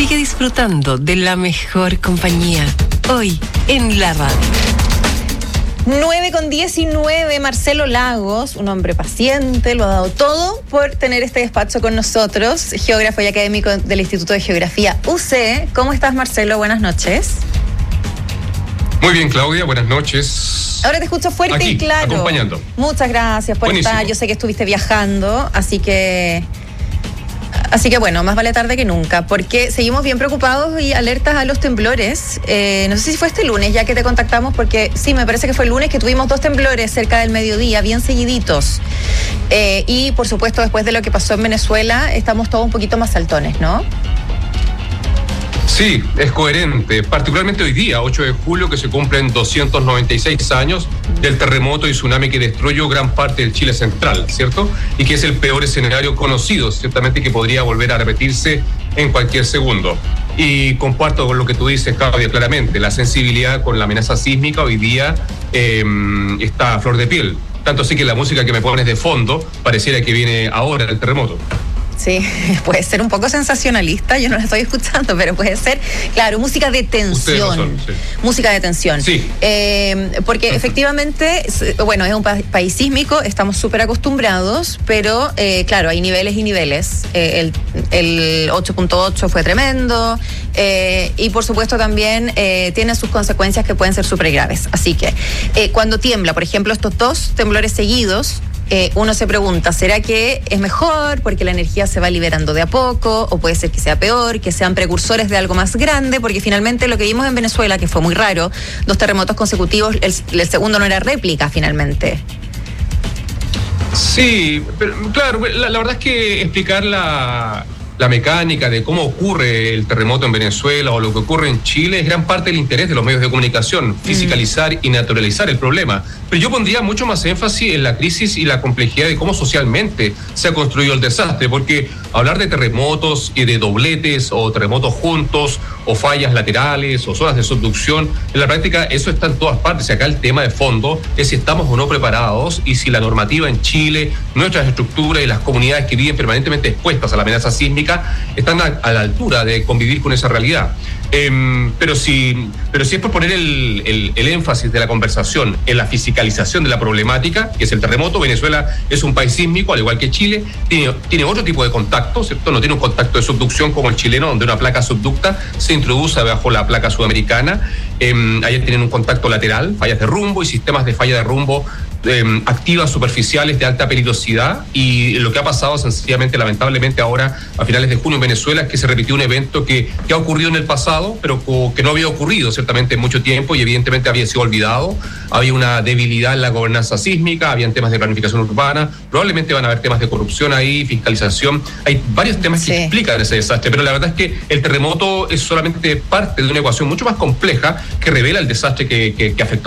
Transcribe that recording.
Sigue disfrutando de la mejor compañía. Hoy en la radio. 9:19, Marcelo Lagos, un hombre paciente, lo ha dado todo por tener este despacho con nosotros, geógrafo y académico del Instituto de Geografía UC. ¿Cómo estás, Marcelo? Buenas noches. Muy bien, Claudia, buenas noches. Ahora te escucho fuerte aquí, y claro. Acompañando. Muchas gracias por estar. Yo sé que estuviste viajando, así que bueno, más vale tarde que nunca, porque seguimos bien preocupados y alertas a los temblores. No sé si fue este lunes ya que te contactamos, porque sí, me parece que fue el lunes que tuvimos 2 temblores cerca del mediodía, bien seguiditos. Y por supuesto, después de lo que pasó en Venezuela, estamos todos un poquito más saltones, ¿no? Sí, es coherente, particularmente hoy día, 8 de julio, que se cumplen 296 años del terremoto y tsunami que destruyó gran parte del Chile central, ¿cierto? Y que es el peor escenario conocido, ciertamente, que podría volver a repetirse en cualquier segundo. Y comparto con lo que tú dices, Claudia, claramente, la sensibilidad con la amenaza sísmica hoy día está a flor de piel. Tanto así que la música que me pones de fondo pareciera que viene ahora del terremoto. Sí, puede ser un poco sensacionalista, yo no la estoy escuchando, pero puede ser, claro, música de tensión. Razón, sí. Música de tensión. Sí. Porque efectivamente, bueno, es un país sísmico, estamos súper acostumbrados, pero claro, hay niveles y niveles. El 8.8 fue tremendo y por supuesto también tiene sus consecuencias que pueden ser súper graves. Así que cuando tiembla, por ejemplo, estos 2 temblores seguidos, uno se pregunta, ¿será que es mejor porque la energía se va liberando de a poco? ¿O puede ser que sea peor, que sean precursores de algo más grande? Porque finalmente lo que vimos en Venezuela, que fue muy raro, 2 terremotos consecutivos, el segundo no era réplica finalmente. Sí, pero claro, la verdad es que explicar la mecánica de cómo ocurre el terremoto en Venezuela o lo que ocurre en Chile es gran parte del interés de los medios de comunicación, fiscalizar y naturalizar el problema. Pero yo pondría mucho más énfasis en la crisis y la complejidad de cómo socialmente se ha construido el desastre, porque hablar de terremotos y de dobletes o terremotos juntos o fallas laterales o zonas de subducción, en la práctica eso está en todas partes. Y acá el tema de fondo es si estamos o no preparados y si la normativa en Chile, nuestras estructuras y las comunidades que viven permanentemente expuestas a la amenaza sísmica están a la altura de convivir con esa realidad. Pero si es por poner el énfasis de la conversación en la fiscalización de la problemática, que es el terremoto, Venezuela es un país sísmico, al igual que Chile, tiene otro tipo de contacto, ¿cierto? No tiene un contacto de subducción como el chileno, donde una placa subducta se introduce bajo la placa sudamericana. Allá tienen un contacto lateral, fallas de rumbo y sistemas de falla de rumbo activas superficiales de alta peligrosidad, y lo que ha pasado sencillamente, lamentablemente ahora a finales de junio en Venezuela, es que se repitió un evento que ha ocurrido en el pasado, pero que no había ocurrido ciertamente en mucho tiempo y evidentemente había sido olvidado. Había una debilidad en la gobernanza sísmica, habían temas de planificación urbana, probablemente van a haber temas de corrupción ahí, fiscalización, hay varios temas que explican ese desastre, pero la verdad es que el terremoto es solamente parte de una ecuación mucho más compleja que revela el desastre que afectó